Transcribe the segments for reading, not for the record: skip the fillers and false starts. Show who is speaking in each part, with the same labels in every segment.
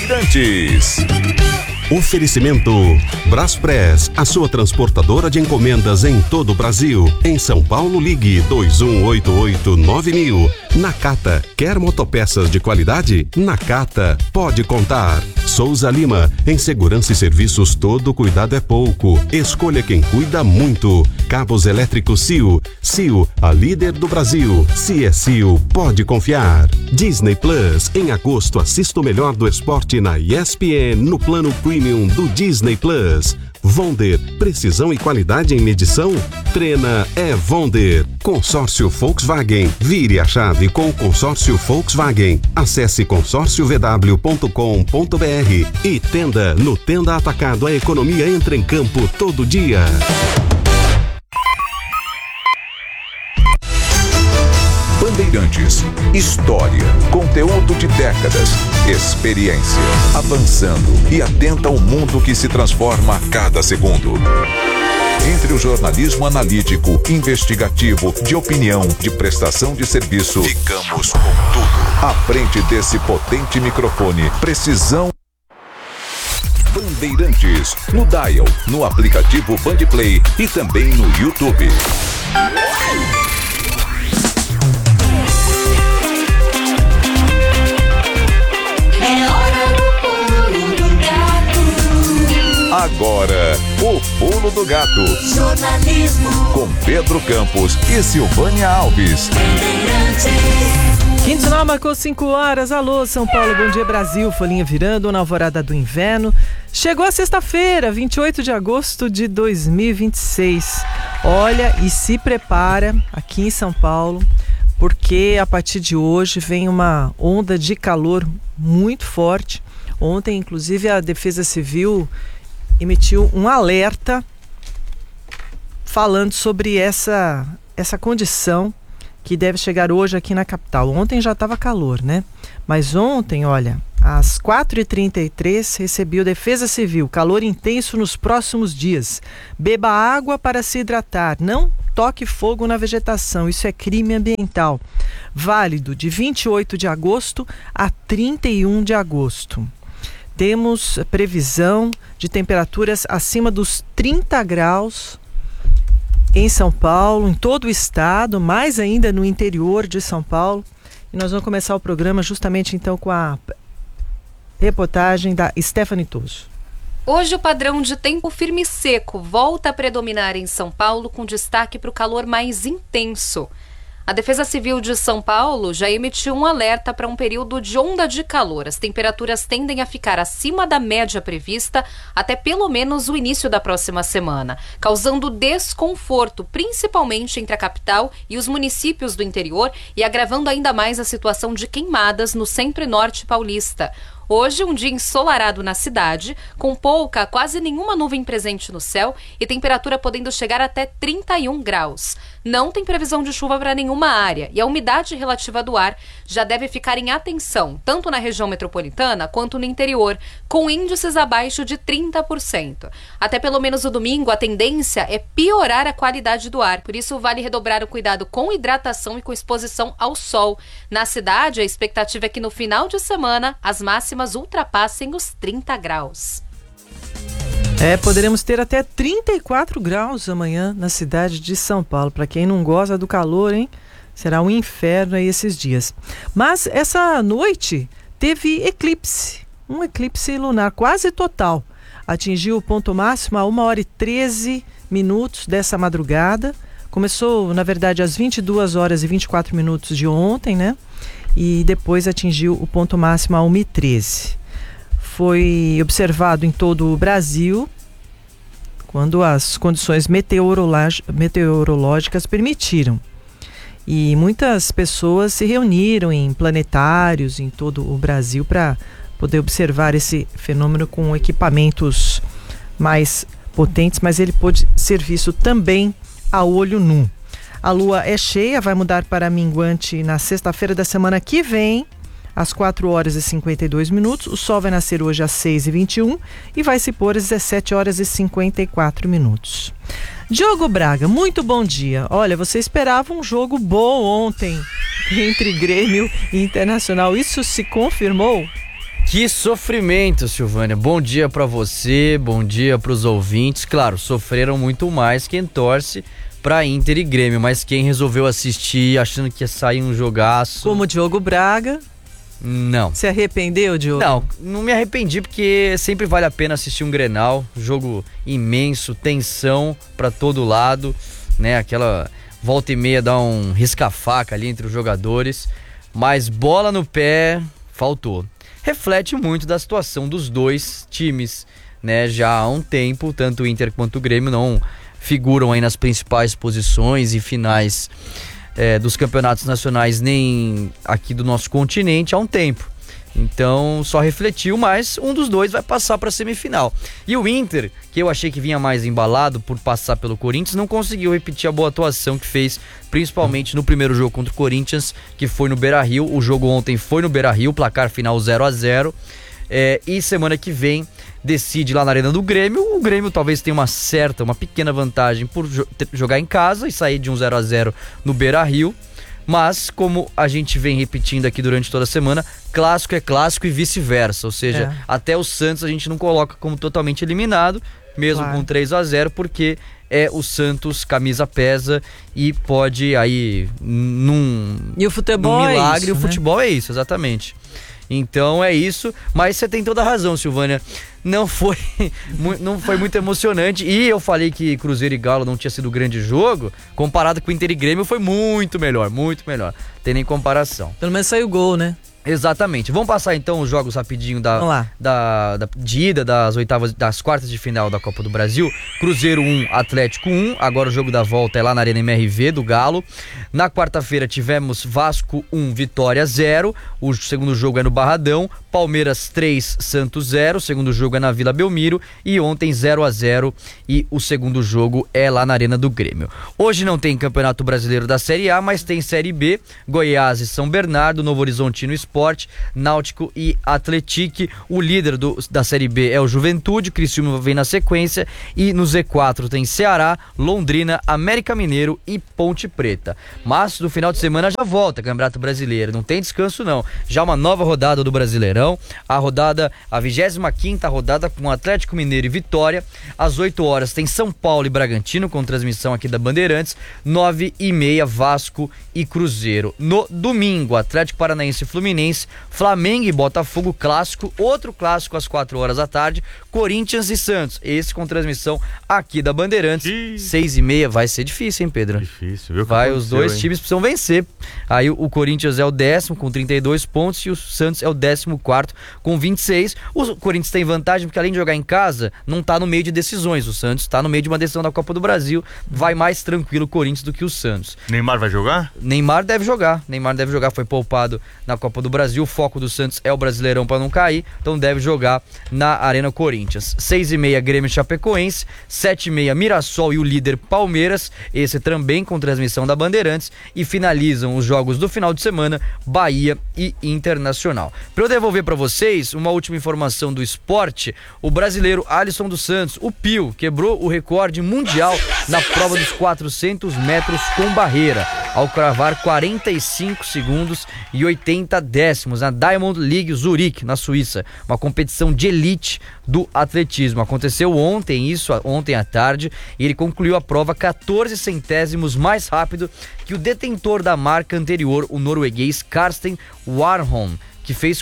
Speaker 1: Bandeirantes.
Speaker 2: Oferecimento Braspress, a sua transportadora de encomendas em todo o Brasil. Em São Paulo, ligue 2188-9000. Nakata, quer motopeças de qualidade? Nakata, pode contar. Souza Lima, em segurança e serviços todo cuidado é pouco. Escolha quem cuida muito. Cabos elétricos Sil. Sil, a líder do Brasil. Se é Sil, pode confiar. Disney Plus, em agosto assista o melhor do esporte na ESPN no plano Premium do Disney Plus. Vonder, precisão e qualidade em medição? Treina é Vonder. Consórcio Volkswagen. Vire a chave com o consórcio Volkswagen. Acesse consórciovw.com.br e Tenda. No Tenda Atacado, a economia entra em campo todo dia.
Speaker 1: Bandeirantes, história, conteúdo de décadas, experiência, avançando e atenta ao mundo que se transforma a cada segundo. Entre o jornalismo analítico, investigativo, de opinião, de prestação de serviço, ficamos com tudo. À frente desse potente microfone, precisão. Bandeirantes, no Dial, no aplicativo Bandplay e também no YouTube. Agora, o Pulo do Gato.
Speaker 3: Jornalismo.
Speaker 1: Com Pedro Campos e Silvânia Alves.
Speaker 4: 15 marcou 5 horas. Alô, São Paulo, bom dia Brasil. Folhinha virando na alvorada do inverno. Chegou a sexta-feira, 28 de agosto de 2026. Olha, e se prepara aqui em São Paulo, porque a partir de hoje vem uma onda de calor muito forte. Ontem, inclusive, a Defesa Civil emitiu um alerta falando sobre essa condição que deve chegar hoje aqui na capital. Ontem já estava calor, né? Mas ontem, olha, às 4h33 recebi o Defesa Civil, calor intenso nos próximos dias. Beba água para se hidratar, não toque fogo na vegetação, isso é crime ambiental. Válido de 28 de agosto a 31 de agosto. Temos previsão de temperaturas acima dos 30 graus em São Paulo, em todo o estado, mais ainda no interior de São Paulo. E nós vamos começar o programa justamente então com a reportagem da Stephanie Toso.
Speaker 5: Hoje o padrão de tempo firme e seco volta a predominar em São Paulo, com destaque para o calor mais intenso. A Defesa Civil de São Paulo já emitiu um alerta para um período de onda de calor. As temperaturas tendem a ficar acima da média prevista até pelo menos o início da próxima semana, causando desconforto, principalmente entre a capital e os municípios do interior, e agravando ainda mais a situação de queimadas no centro e norte paulista. Hoje, um dia ensolarado na cidade, com pouca a quase nenhuma nuvem presente no céu e temperatura podendo chegar até 31 graus. Não tem previsão de chuva para nenhuma área e a umidade relativa do ar já deve ficar em atenção, tanto na região metropolitana quanto no interior, com índices abaixo de 30%. Até pelo menos o domingo, a tendência é piorar a qualidade do ar, por isso vale redobrar o cuidado com hidratação e com exposição ao sol. Na cidade, a expectativa é que no final de semana as máximas ultrapassem os 30 graus.
Speaker 4: Poderemos ter até 34 graus amanhã na cidade de São Paulo. Para quem não gosta do calor, hein? Será um inferno aí esses dias. Mas essa noite teve eclipse, um eclipse lunar quase total. Atingiu o ponto máximo a 1h13 dessa madrugada. Começou, na verdade, às 22h24 de ontem, né? E depois atingiu o ponto máximo a 1h13. Foi observado em todo o Brasil quando as condições meteorológicas permitiram. E muitas pessoas se reuniram em planetários em todo o Brasil para poder observar esse fenômeno com equipamentos mais potentes, mas ele pode ser visto também a olho nu. A lua é cheia, vai mudar para minguante na sexta-feira da semana que vem, às 4h52. O sol vai nascer hoje às 6h21 e vai se pôr às 17h54. Diogo Braga, muito bom dia. Olha, você esperava um jogo bom ontem entre Grêmio e Internacional. Isso se confirmou?
Speaker 3: Que sofrimento, Silvânia. Bom dia pra você, bom dia pros ouvintes. Claro, sofreram muito mais quem torce pra Inter e Grêmio, mas quem resolveu assistir achando que ia sair um jogaço...
Speaker 4: Como o Diogo Braga.
Speaker 3: Não.
Speaker 4: Se arrependeu, Diogo?
Speaker 3: Não me arrependi, porque sempre vale a pena assistir um Grenal, jogo imenso, tensão pra todo lado, né? Aquela volta e meia dá um risca-faca ali entre os jogadores, mas bola no pé faltou. Reflete muito da situação dos dois times, né? Já há um tempo, tanto o Inter quanto o Grêmio não figuram aí nas principais posições e finais dos campeonatos nacionais, nem aqui do nosso continente, há um tempo. Então só refletiu, mas um dos dois vai passar para a semifinal. E o Inter, que eu achei que vinha mais embalado por passar pelo Corinthians, não conseguiu repetir a boa atuação que fez, principalmente no primeiro jogo contra o Corinthians, que foi no Beira-Rio. O jogo ontem foi no Beira-Rio, placar final 0-0. E semana que vem decide lá na Arena do Grêmio. O Grêmio talvez tenha uma pequena vantagem por jogar em casa e sair de um 0-0 no Beira-Rio. Mas, como a gente vem repetindo aqui durante toda a semana, clássico é clássico e vice-versa. Ou seja, até o Santos a gente não coloca como totalmente eliminado, mesmo com 3-0, porque o Santos, camisa pesa e pode aí
Speaker 4: E o futebol
Speaker 3: num milagre,
Speaker 4: é isso,
Speaker 3: o futebol é isso, exatamente. Então é isso, mas você tem toda a razão, Silvânia. Não foi muito emocionante. E eu falei que Cruzeiro e Galo não tinha sido um grande jogo. Comparado com Inter e Grêmio, foi muito melhor, muito melhor. Tem nem comparação.
Speaker 4: Pelo menos saiu gol, né?
Speaker 3: Exatamente. Vamos passar então os jogos rapidinho de ida das quartas de final da Copa do Brasil. Cruzeiro 1, Atlético 1. Agora o jogo da volta é lá na Arena MRV do Galo. Na quarta-feira tivemos Vasco 1, Vitória 0. O segundo jogo é no Barradão. Palmeiras 3, Santos 0. O segundo jogo é na Vila Belmiro. E ontem 0-0. E o segundo jogo é lá na Arena do Grêmio. Hoje não tem Campeonato Brasileiro da Série A, mas tem Série B. Goiás e São Bernardo, Novo Horizontino Sport, Náutico e Atlético. O líder da Série B é o Juventude, Criciúma vem na sequência, e no Z4 tem Ceará, Londrina, América Mineiro e Ponte Preta. Mas no final de semana já volta Campeonato Brasileiro, não tem descanso não. Já uma nova rodada do Brasileirão, a 25ª rodada com Atlético Mineiro e Vitória. Às 8 horas tem São Paulo e Bragantino, com transmissão aqui da Bandeirantes. 9h30 Vasco e Cruzeiro. No domingo, Atlético Paranaense e Fluminense, Flamengo e Botafogo, clássico, outro clássico às 4 horas da tarde, Corinthians e Santos, esse com transmissão aqui da Bandeirantes. 6h30, vai ser difícil, hein, Pedro?
Speaker 6: Difícil, viu?
Speaker 3: Os dois times precisam vencer. Aí o Corinthians é o 10º com 32 pontos e o Santos é o 14º com 26. O Corinthians tem vantagem porque, além de jogar em casa, não tá no meio de decisões. O Santos tá no meio de uma decisão da Copa do Brasil. Vai mais tranquilo o Corinthians do que o Santos.
Speaker 6: Neymar vai jogar?
Speaker 3: Neymar deve jogar, foi poupado na Copa do Brasil. O foco do Santos é o Brasileirão para não cair, então deve jogar na Arena Corinthians. 6h30 Grêmio e Chapecoense, 7h30 Mirassol e o líder Palmeiras, esse também com transmissão da Bandeirantes, e finalizam os jogos do final de semana, Bahia e Internacional. Para eu devolver para vocês uma última informação do esporte, o brasileiro Alisson dos Santos, o Pio, quebrou o recorde mundial na prova dos 400 metros com barreira, ao cravar 45 segundos e 80 décimos na Diamond League Zurique, na Suíça, uma competição de elite do atletismo. Aconteceu ontem à tarde, e ele concluiu a prova 14 centésimos mais rápido que o detentor da marca anterior, o norueguês Karsten Warholm, que fez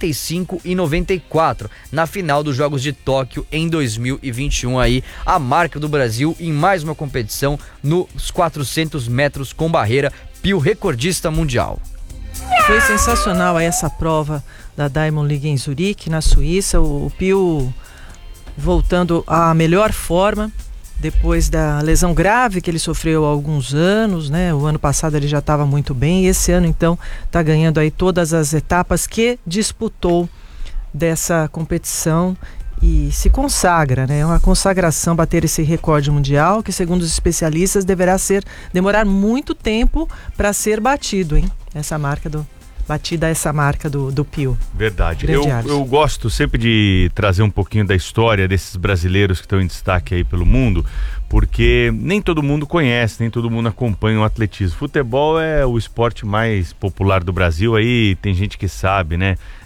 Speaker 3: 45,94 na final dos Jogos de Tóquio em 2021, aí a marca do Brasil em mais uma competição nos 400 metros com barreira. Pio, recordista mundial.
Speaker 4: Foi sensacional essa prova da Diamond League em Zurique, na Suíça. O Pio voltando à melhor forma depois da lesão grave que ele sofreu há alguns anos, né? O ano passado ele já estava muito bem, e esse ano então está ganhando aí todas as etapas que disputou dessa competição e se consagra, né? É uma consagração bater esse recorde mundial, que segundo os especialistas demorar muito tempo para ser batido, hein? Essa marca do Pio.
Speaker 6: Verdade. Eu gosto sempre de trazer um pouquinho da história desses brasileiros que estão em destaque aí pelo mundo, porque nem todo mundo conhece, nem todo mundo acompanha o atletismo. Futebol é o esporte mais popular do Brasil, aí tem gente que sabe, né?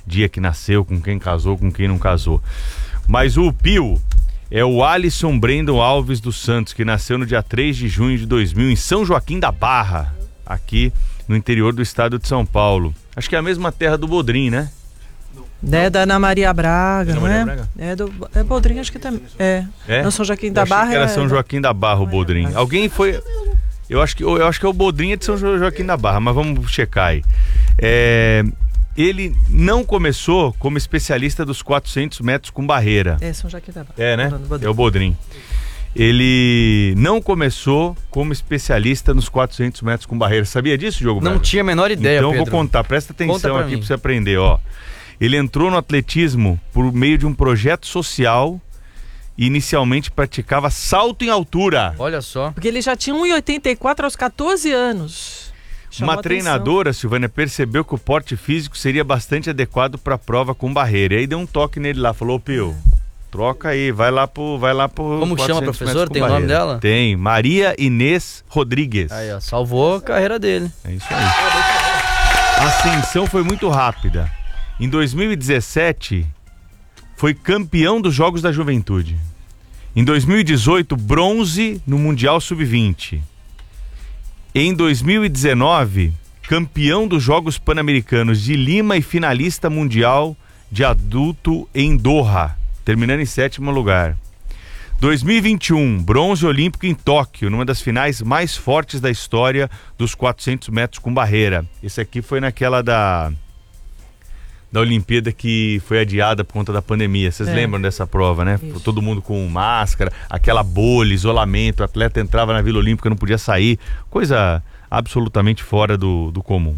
Speaker 6: dia que nasceu, com quem casou, com quem não casou. Mas o Pio é o Alisson Brandon Alves dos Santos, que nasceu no dia 3 de junho de 2000 em São Joaquim da Barra, aqui no interior do estado de São Paulo. Acho que é a mesma terra do Bodrim, né?
Speaker 4: É da Ana Maria Braga, não é?
Speaker 6: Braga?
Speaker 4: É Bodrim, acho que também. Não, São Joaquim da Barra.
Speaker 6: Era São Joaquim da Barra o Bodrim. Alguém foi... Eu acho que é o Bodrim de São Joaquim da Barra, mas vamos checar aí. Ele não começou como especialista dos 400 metros com barreira.
Speaker 4: É São Joaquim da Barra.
Speaker 6: Né? É o Bodrim. Ele não começou como especialista nos 400 metros com barreira. Sabia disso, Diogo?
Speaker 3: Não tinha a menor ideia,
Speaker 6: Então
Speaker 3: Pedro.
Speaker 6: vou contar, presta atenção aqui
Speaker 3: mim.
Speaker 6: pra você aprender, ó. Ele entrou no atletismo por meio de um projeto social e inicialmente praticava salto em altura.
Speaker 3: Olha só.
Speaker 4: Porque ele já tinha 1,84 aos 14 anos.
Speaker 6: Uma treinadora, Silvânia, percebeu que o porte físico seria bastante adequado para a prova com barreira. E aí deu um toque nele lá, falou: Pio, troca aí, vai lá pro
Speaker 3: Como chama a professora? Tem o nome dela?
Speaker 6: Tem, Maria Inês Rodrigues.
Speaker 3: Aí, ó, salvou a carreira dele.
Speaker 6: É isso aí. A ascensão foi muito rápida. Em 2017, foi campeão dos Jogos da Juventude. Em 2018, bronze no Mundial Sub-20. Em 2019, campeão dos Jogos Pan-Americanos de Lima e finalista mundial de adulto em Doha, terminando em 7º lugar. 2021, bronze olímpico em Tóquio, numa das finais mais fortes da história dos 400 metros com barreira. Esse aqui foi naquela da Olimpíada que foi adiada por conta da pandemia. Vocês lembram dessa prova, né? Isso. Todo mundo com máscara, aquela bolha, isolamento, o atleta entrava na Vila Olímpica, não podia sair. Coisa absolutamente fora do comum.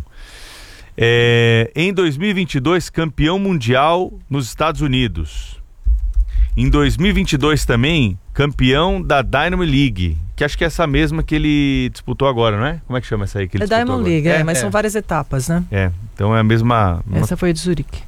Speaker 6: Em 2022, campeão mundial nos Estados Unidos. Em 2022 também, campeão da Diamond League, que acho que é essa mesma que ele disputou agora, não é? Como é que chama essa aí que ele disputou
Speaker 4: Diamond
Speaker 6: agora?
Speaker 4: League, mas são várias etapas, né?
Speaker 6: Então é a mesma...
Speaker 4: Essa foi de Zurique.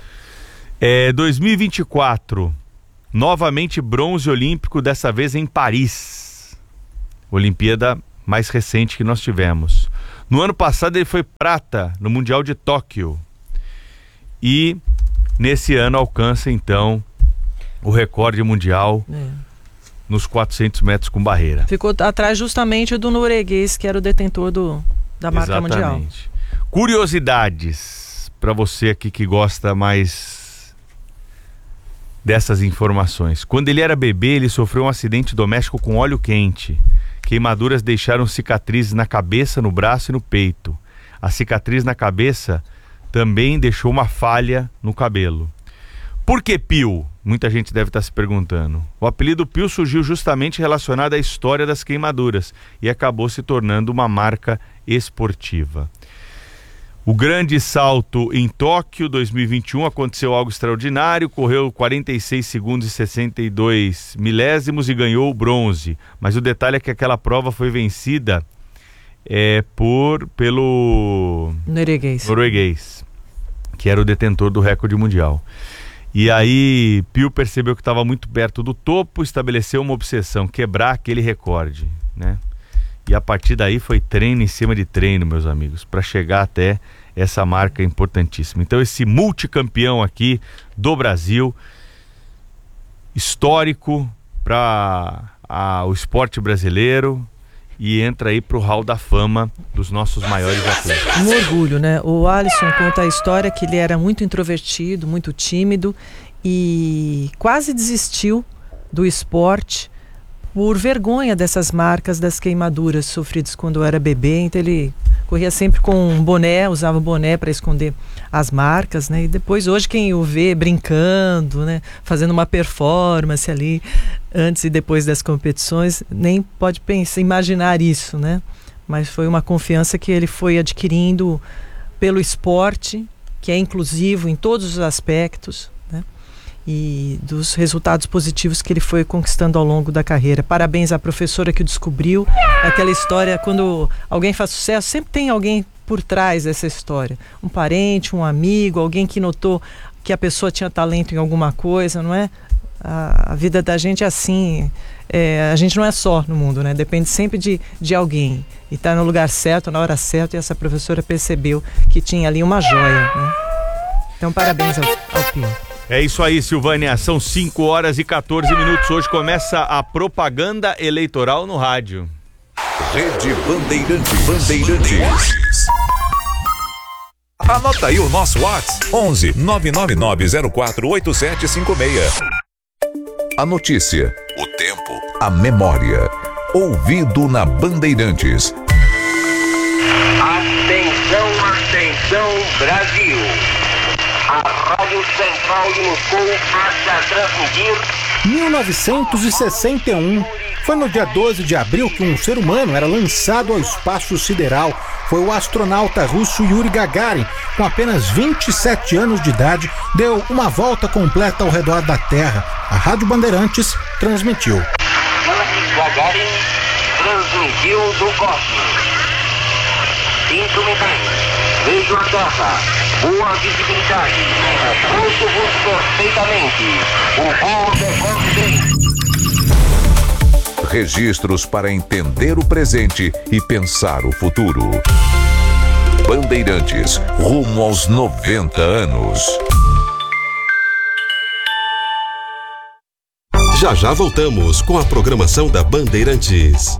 Speaker 6: 2024, novamente bronze olímpico, dessa vez em Paris. Olimpíada mais recente que nós tivemos. No ano passado ele foi prata no Mundial de Tóquio. E nesse ano alcança então o recorde mundial nos 400 metros com barreira.
Speaker 4: Ficou atrás justamente do norueguês, que era o detentor da marca mundial.
Speaker 6: Curiosidades para você aqui que gosta mais dessas informações. Quando ele era bebê, ele sofreu um acidente doméstico com óleo quente. Queimaduras deixaram cicatrizes na cabeça, no braço e no peito. A cicatriz na cabeça também deixou uma falha no cabelo. Por que Pio? Muita gente deve estar se perguntando. O apelido Pio surgiu justamente relacionado à história das queimaduras e acabou se tornando uma marca esportiva. O grande salto em Tóquio 2021 aconteceu algo extraordinário, correu 46 segundos e 62 milésimos e ganhou o bronze. Mas o detalhe é que aquela prova foi vencida pelo norueguês, que era o detentor do recorde mundial. E aí Pio percebeu que estava muito perto do topo, estabeleceu uma obsessão, quebrar aquele recorde, né? E a partir daí foi treino em cima de treino, meus amigos, para chegar até essa marca importantíssima. Então esse multicampeão aqui do Brasil, histórico para o esporte brasileiro, e entra aí pro hall da fama dos nossos maiores atletas.
Speaker 4: Um orgulho, né? O Alisson conta a história que ele era muito introvertido, muito tímido e quase desistiu do esporte por vergonha dessas marcas das queimaduras sofridas quando era bebê. Então ele corria sempre com um boné, usava boné para esconder as marcas, né? E depois hoje quem o vê brincando, né? Fazendo uma performance ali antes e depois das competições, nem pode imaginar isso, né? Mas foi uma confiança que ele foi adquirindo pelo esporte, que é inclusivo em todos os aspectos, né? E dos resultados positivos que ele foi conquistando ao longo da carreira. Parabéns à professora que o descobriu. Aquela história, quando alguém faz sucesso, sempre tem alguém por trás dessa história. Um parente, um amigo, alguém que notou que a pessoa tinha talento em alguma coisa, não é? A vida da gente é assim, a gente não é só no mundo, né? Depende sempre de alguém. E estar no lugar certo, na hora certa, e essa professora percebeu que tinha ali uma joia, né? Então, parabéns ao Pio.
Speaker 6: É isso aí, Silvânia. São 5h14. Hoje começa a propaganda eleitoral no rádio.
Speaker 1: Rede Bandeirantes. Anota aí o nosso WhatsApp: 11 999048756. A notícia, o tempo, a memória. Ouvido na Bandeirantes.
Speaker 7: Atenção, Brasil. A Rádio Central de Moscou passa a transmitir
Speaker 8: 1961. Foi no dia 12 de abril que um ser humano era lançado ao espaço sideral. Foi o astronauta russo Yuri Gagarin, com apenas 27 anos de idade, deu uma volta completa ao redor da Terra. A Rádio Bandeirantes transmitiu.
Speaker 7: Yuri Gagarin transmitiu do cosmos. Sinto-me bem, vejo a Terra, boa visibilidade, ouço-vos perfeitamente, o voo decorre bem.
Speaker 1: Registros para entender o presente e pensar o futuro. Bandeirantes, rumo aos 90 anos.
Speaker 2: Já voltamos com a programação da Bandeirantes.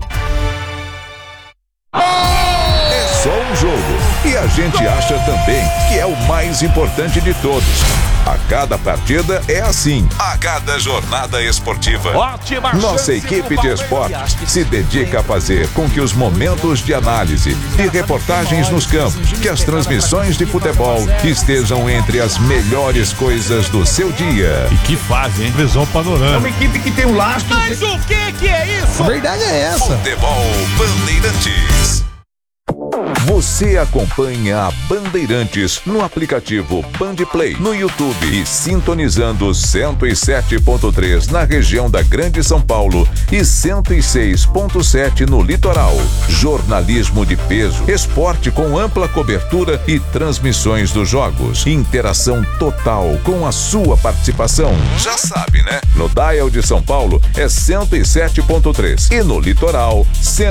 Speaker 1: Só um jogo. E a gente acha também que é o mais importante de todos. A cada partida é assim. A cada jornada esportiva.
Speaker 6: Ótima
Speaker 1: Nossa equipe de esportes se dedica a fazer com que os momentos de análise e reportagens nos campos, que as transmissões de futebol estejam entre as melhores coisas do seu dia.
Speaker 6: E que fase, hein?
Speaker 9: Visão panorâmica.
Speaker 10: É uma equipe que tem um lastro.
Speaker 6: Mas o que é isso?
Speaker 10: A verdade é essa.
Speaker 1: Futebol Bandeirantes. Você acompanha a Bandeirantes no aplicativo Bandplay, no YouTube e sintonizando 107.3 na região da Grande São Paulo e 106.7 no litoral. Jornalismo de peso, esporte com ampla cobertura e transmissões dos jogos. Interação total com a sua participação. Já sabe, né? No dial de São Paulo é 107.3 e no litoral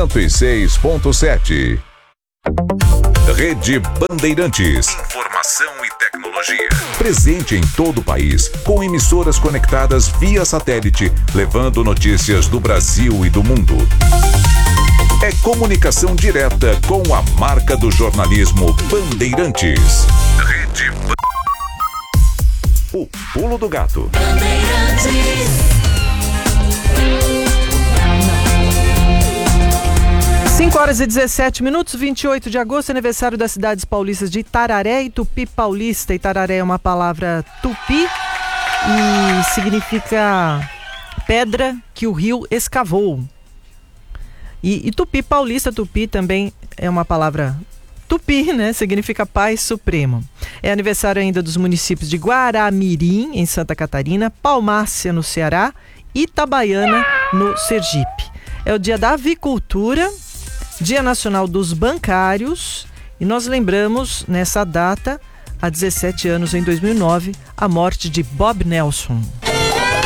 Speaker 1: 106.7. Rede Bandeirantes. Informação e tecnologia. Presente em todo o país, com emissoras conectadas via satélite, levando notícias do Brasil e do mundo. É comunicação direta com a marca do jornalismo Bandeirantes. Rede O Pulo do Gato. Bandeirantes.
Speaker 4: 5h17, 28 de agosto, aniversário das cidades paulistas de Itararé e Tupi Paulista. Itararé é uma palavra tupi e significa pedra que o rio escavou. E Tupi Paulista, Tupi também é uma palavra tupi, né? Significa Pai Supremo. É aniversário ainda dos municípios de Guaramirim, em Santa Catarina, Palmácia, no Ceará, e Itabaiana, no Sergipe. É o dia da avicultura, Dia Nacional dos Bancários, e nós lembramos nessa data, há 17 anos, em 2009, a morte de Bob Nelson.